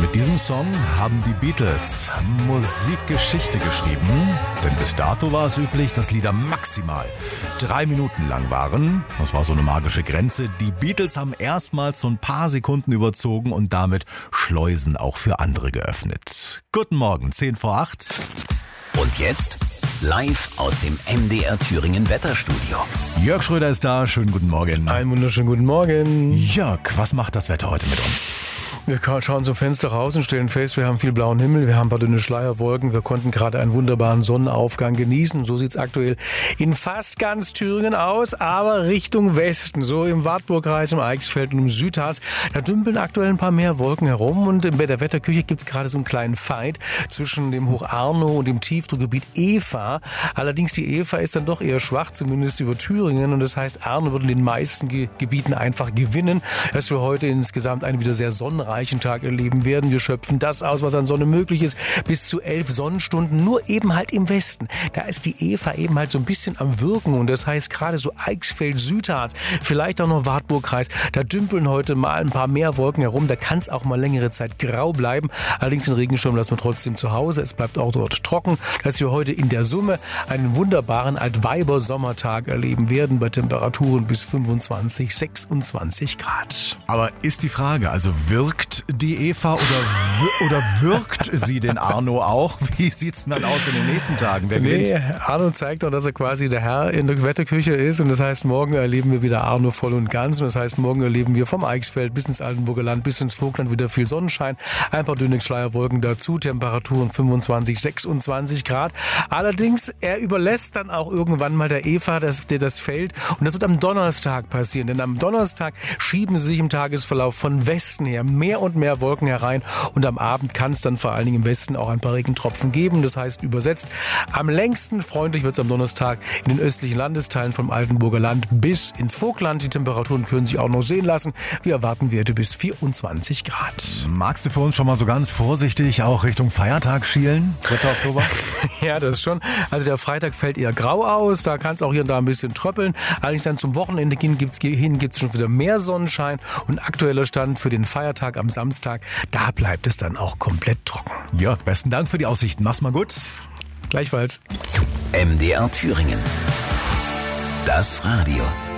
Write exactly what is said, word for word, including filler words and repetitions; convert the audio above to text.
Mit diesem Song haben die Beatles Musikgeschichte geschrieben, denn bis dato war es üblich, dass Lieder maximal drei Minuten lang waren. Das war so eine magische Grenze. Die Beatles haben erstmals so ein paar Sekunden überzogen und damit Schleusen auch für andere geöffnet. Guten Morgen, zehn vor acht. Und jetzt live aus dem M D R Thüringen Wetterstudio. Jörg Schröder ist da, schönen guten Morgen. Einen wunderschönen guten Morgen. Jörg, was macht das Wetter heute mit uns? Wir schauen zum Fenster raus und stellen fest, wir haben viel blauen Himmel, wir haben ein paar dünne Schleierwolken, wir konnten gerade einen wunderbaren Sonnenaufgang genießen. So sieht es aktuell in fast ganz Thüringen aus, aber Richtung Westen, so im Wartburgkreis, im Eichsfeld und im Südharz. Da dümpeln aktuell ein paar mehr Wolken herum und in der Wetterküche gibt es gerade so einen kleinen Fight zwischen dem Hoch Arno und dem Tiefdruckgebiet Eva. Allerdings die Eva ist dann doch eher schwach, zumindest über Thüringen, und das heißt, Arno wird in den meisten Ge- Gebieten einfach gewinnen, dass wir heute insgesamt einen wieder sehr sonnenreichen Tag erleben werden. Wir schöpfen das aus, was an Sonne möglich ist, bis zu elf Sonnenstunden, nur eben halt im Westen. Da ist die Eva eben halt so ein bisschen am Wirken und das heißt gerade so Eichsfeld, Südharz, vielleicht auch noch Wartburgkreis, da dümpeln heute mal ein paar mehr Wolken herum, da kann es auch mal längere Zeit grau bleiben. Allerdings den Regenschirm lassen wir trotzdem zu Hause, es bleibt auch dort trocken, dass wir heute in der Summe einen wunderbaren Altweiber-Sommertag erleben werden, bei Temperaturen bis fünfundzwanzig, sechsundzwanzig Grad. Aber ist die Frage, also wirkt die Eva oder, w- oder wirkt sie den Arno auch? Wie sieht es dann aus in den nächsten Tagen? Wer gewinnt? Nee, Arno zeigt doch, dass er quasi der Herr in der Wetterküche ist und das heißt, morgen erleben wir wieder Arno voll und ganz und das heißt, morgen erleben wir vom Eichsfeld bis ins Altenburger Land, bis ins Vogtland wieder viel Sonnenschein, ein paar dünne Schleierwolken dazu, Temperaturen fünfundzwanzig, sechsundzwanzig Grad. Allerdings, er überlässt dann auch irgendwann mal der Eva das, der das Feld und das wird am Donnerstag passieren, denn am Donnerstag schieben sie sich im Tagesverlauf von Westen her mehr und mehr Wolken herein und am Abend kann es dann vor allen Dingen im Westen auch ein paar Regentropfen geben. Das heißt übersetzt, am längsten freundlich wird es am Donnerstag in den östlichen Landesteilen vom Altenburger Land bis ins Vogtland. Die Temperaturen können sich auch noch sehen lassen. Wir erwarten Werte bis vierundzwanzig Grad. Magst du für uns schon mal so ganz vorsichtig auch Richtung Feiertag schielen? dritter Oktober? Ja, das ist schon. Also der Freitag fällt eher grau aus. Da kann es auch hier und da ein bisschen tröppeln. Allerdings dann zum Wochenende hin gibt es schon wieder mehr Sonnenschein und aktueller Stand für den Feiertag am Samstag, da bleibt es dann auch komplett trocken. Jörg, besten Dank für die Aussichten. Mach's mal gut. Gleichfalls. M D R Thüringen. Das Radio.